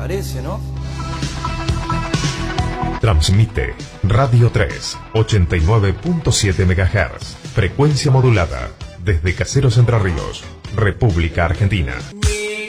parece, ¿no? Transmite Radio 3, 89.7 MHz, frecuencia modulada, desde Caseros Entre Ríos, República Argentina.